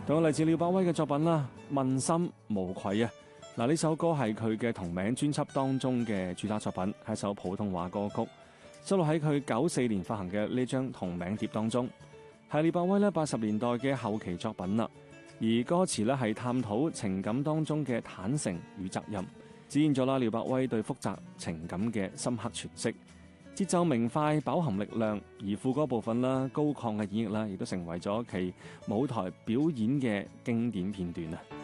同樣嚟自廖百威嘅作品啦，《問心無愧》啊！嗱，呢首歌係佢嘅同名專輯當中嘅主打作品，係一首普通話歌曲，收錄喺佢94年發行嘅呢張同名碟當中，係廖百威咧80年代嘅後期作品啦。而歌詞咧係探討情感當中嘅坦誠與責任，展現咗啦廖百威對複雜情感嘅深刻詮釋。節奏明快，飽含力量，而副歌部分啦，高亢嘅演繹啦，亦都成為咗其舞台表演嘅經典片段啊！